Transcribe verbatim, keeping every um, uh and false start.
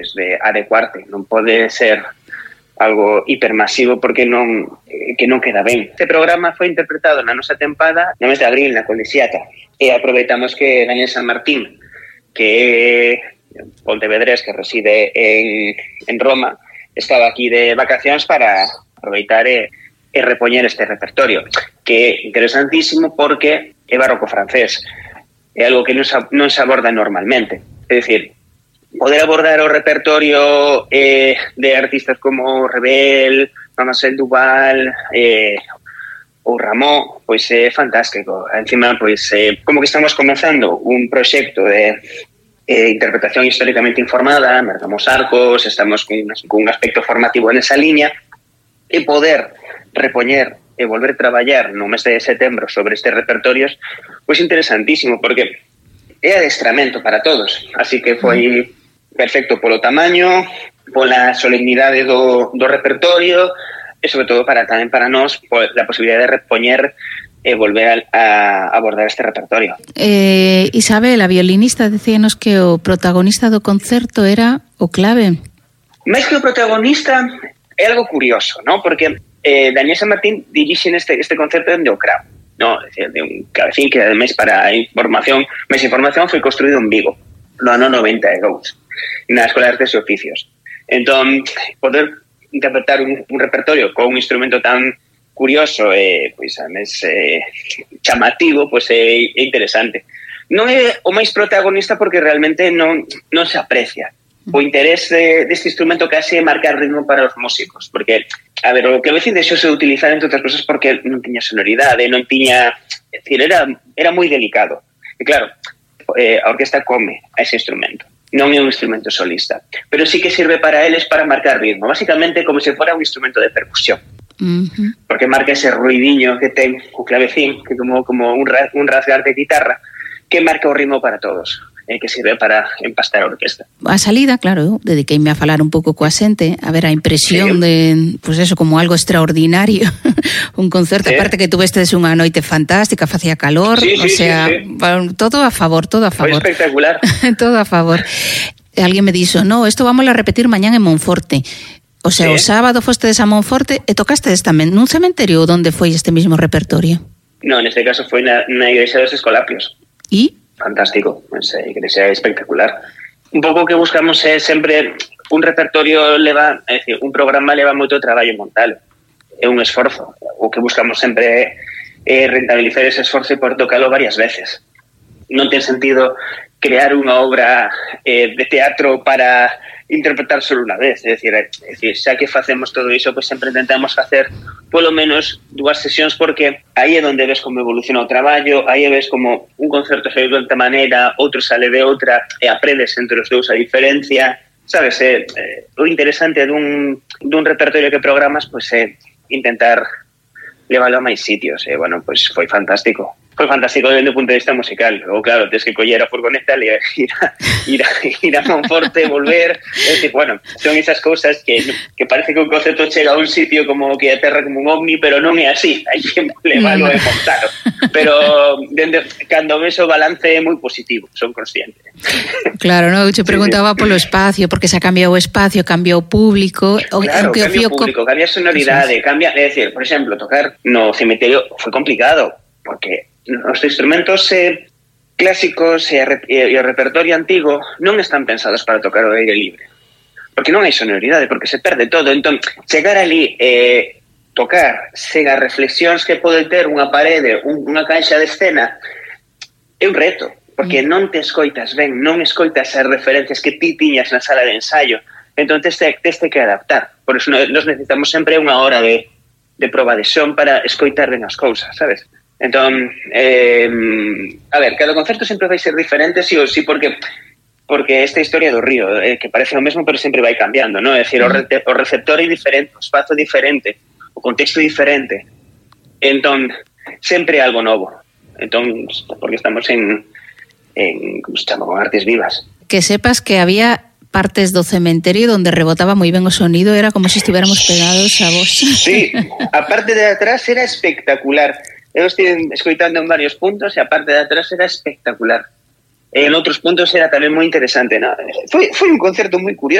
pois de adecuarte, non pode ser algo hipermasivo porque non que non queda ben. Este programa foi interpretado na nosa tempada no mes de abril na Colexiata e aproveitamos que Daniel San Martín, que é pontevedrés que reside en, en Roma, estaba aquí de vacacións para aproveitar e, e repoñer este repertorio, que é interesantísimo porque é barroco francés, é algo que non se, non se aborda normalmente. É dicir, poder abordar o repertorio eh, de artistas como Rebel, Mademoiselle Duval eh, ou Ramón, pois é fantástico. Encima, pois, eh, como que estamos comenzando un proxecto de eh, interpretación históricamente informada, mercamos arcos, estamos con, con un aspecto formativo nesa liña, e poder repoñer e volver a traballar no mes de setembro sobre estes repertorios, pois interesantísimo, porque é adestramento para todos. Así que foi perfecto polo tamaño, pola solemnidade do, do repertorio e, sobre todo, para tamén para nós a posibilidade de repoñer e volver a, a abordar este repertorio. Eh, Isabel, a violinista, decíanos que o protagonista do concerto era o clave. Mais que o protagonista é algo curioso, ¿no? Porque eh, Daniel San Martín dirixe este, este concerto de o cravo, ¿no? Es decir, de un cabecín que, además, para información, máis información, foi construído en Vigo no ano noventa e dous, na Escola de Artes e Oficios. Entón, poder interpretar un, un repertorio con un instrumento tan curioso e, pois, además, eh, chamativo, pois é, é interesante. Non é o máis protagonista porque realmente non, non se aprecia. O interés de, deste instrumento case é marcar ritmo para os músicos, porque, a ver, o que a veces deixou de utilizar, entre outras cosas, porque non tiña sonoridade, non tiña... É dicir, era, era moi delicado. E claro, eh, a orquesta come a ese instrumento. Non é un instrumento solista, pero sí que sirve para eles para marcar ritmo, básicamente como se fora un instrumento de percusión. Uh-huh. Porque marca ese ruidiño que ten o clavecín, que como, como un, ra, un rasgar de guitarra, que marca o ritmo para todos, e que sirve para empastar a orquesta. A salida, claro, dediqueime a falar un pouco coa xente, a ver a impresión sí. de, pues eso, como algo extraordinario, un concerto, sí. aparte que tuvestes unha noite fantástica, facía calor, sí, sí, o sea, sí, sí. todo a favor, todo a favor. Foi espectacular. Todo a favor. E alguén me dixo, no, isto vamos a repetir mañán en Monforte. O sea, sí. o sábado fostedes a Monforte e tocastedes tamén nun cementerio onde foi este mismo repertorio? No, neste caso foi na, na igrexa dos Escolapios. E? Fantástico, esa igrexa é espectacular. Un pouco que buscamos é sempre un repertorio leva, é dicir, un programa leva moito traballo montalo. É un esforzo. O que buscamos sempre é rentabilizar ese esforzo e por tocalo varias veces. Non ten sentido crear unha obra eh, de teatro para interpretar solo unha vez, é dicir, é dicir, xa que facemos todo iso, pois sempre intentamos facer polo menos dúas sesións, porque aí é onde ves como evoluciona o traballo, aí ves como un concerto sale de outra maneira, outro sale de outra, e aprendes entre os dous a diferencia, sabes, é, é, o interesante dun, dun repertorio que programas, pois é intentar leválo a máis sitios, e bueno, pois foi fantástico. Foi fantástico desde o punto de vista musical. O claro, tens que coller a furgoneta e ir a, ir a, ir a Monforte, volver. É dicir, bueno, son esas cousas que, que parece que un concerto chega a un sitio como que a terra como un ovni, pero non é así. Hai que leválo e montalo. Pero dende, cando ves o balance é moi positivo, son consciente. Claro, no, eu te preguntaba polo espacio, porque se ha cambiado o espacio, cambia o público. O, claro, cambia o público, cambia a sonoridade, cambia... É dicir, por exemplo, tocar no cemiterio foi complicado, porque os instrumentos eh, clásicos e, e, e o repertorio antigo non están pensados para tocar ao aire libre, porque non hai sonoridade, porque se perde todo. Entón, chegar ali e eh, tocar sen as reflexións que pode ter unha parede, un, unha caixa de escena, é un reto, porque non te escoitas ben, non escoitas as referencias que ti tiñas na sala de ensayo. Entón, tes que adaptar. Por eso nos necesitamos sempre unha hora de, de proba de son para escoitar ben as cousas, sabes? Entón, eh, a ver, cada concerto sempre vai ser diferente, sí ou sí, porque porque esta historia do río, eh, que parece o mesmo, pero sempre vai cambiando, ¿no? É dicir, o, re, o receptor é diferente, o espazo é diferente, o contexto é diferente. Entón, sempre é algo novo. Entón, porque estamos en, en como se chama, con artes vivas. Que sepas que había partes do cementerio donde rebotaba moi ben o sonido, era como se estuviéramos pegados a vos. Sí, a parte de atrás era espectacular. Eu estive escoitando en varios puntos e a parte de atrás era espectacular. En outros puntos era tamén moi interesante, ¿no? Foi, foi un concerto moi curioso.